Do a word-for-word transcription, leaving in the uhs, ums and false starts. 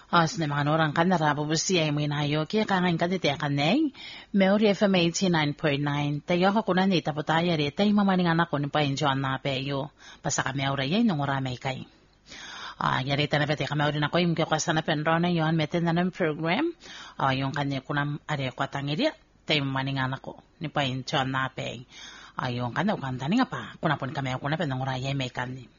As na mga norang kanara bubusi ay mo inayo kaya kangain ka diti kanay. Meori F M eighty-nine point nine. Tayo ako kunan ita po tayo rin. Tayo mamaningan ako ni pa-enjoy na peyo. Basta kami aura yan nung oramay kay. Ah, yari ta na pati kami rin ako yung kasa na penro na yun. Metin na ng program. Ah, yung kanya kunang ari ko atangiri. Tayo mamaningan ako ni pa-enjoy na peyo. Ayong kanya ukanta nga pa. Kunapon kami ako na penong orayay may kanya.